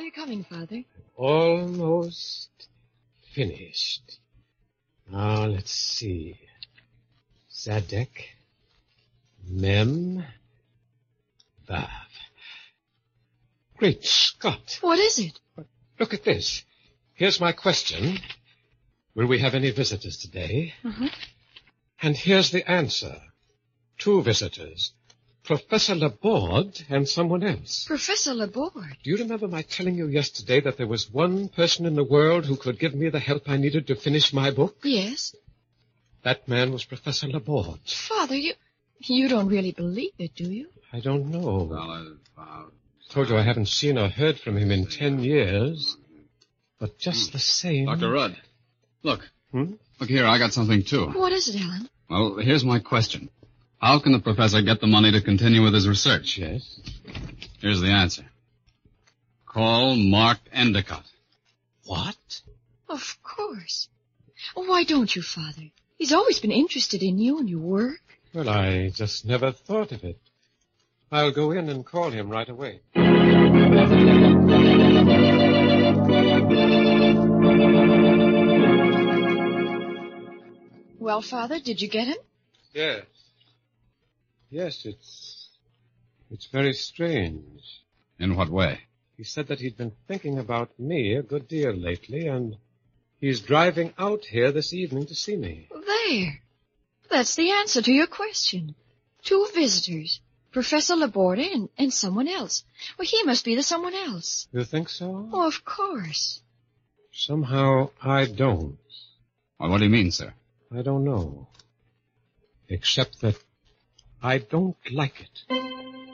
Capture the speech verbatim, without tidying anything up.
you coming, Father? Almost finished. Now, let's see. Zadek, Mem, Vav. Great Scott. What is it? Look at this. Here's my question. Will we have any visitors today? Uh-huh. And here's the answer. Two visitors. Professor Laborde and someone else. Professor Laborde? Do you remember my telling you yesterday that there was one person in the world who could give me the help I needed to finish my book? Yes. That man was Professor Laborde. Father, you you don't really believe it, do you? I don't know. Well, uh, Told you I haven't seen or heard from him in ten years. But just the same... Doctor Rudd, look. Hmm? Look here, I got something, too. What is it, Alan? Well, here's my question. How can the professor get the money to continue with his research? Yes? Here's the answer. Call Mark Endicott. What? Of course. Why don't you, Father? He's always been interested in you and your work. Well, I just never thought of it. I'll go in and call him right away. Well, Father, did you get him? Yes. Yes, it's... It's very strange. In what way? He said that he'd been thinking about me a good deal lately, and he's driving out here this evening to see me. There. That's the answer to your question. Two visitors. Professor Laborde and, and someone else. Well, he must be the someone else. You think so? Oh, of course. Somehow I don't. Well, what do you mean, sir? I don't know. Except that I don't like it.